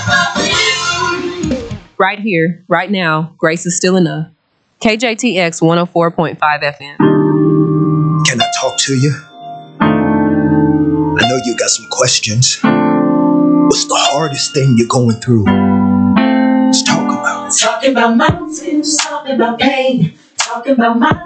Right here, right now, grace is still enough. KJTX 104.5 FM. Can I talk to you? I know you got some questions. What's the hardest thing you're going through? Let's talk about it. Talking about mountains, talking about pain, talking about my